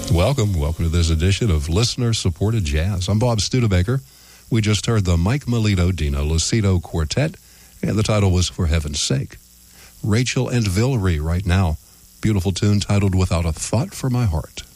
Welcome to this edition of Listener-Supported Jazz. I'm Bob Studebaker. We just heard the Mike Melito Dino Lucido Quartet, and the title was For Heaven's Sake. Rachel and Villery right now. Beautiful tune titled Without a Thought for My Heart.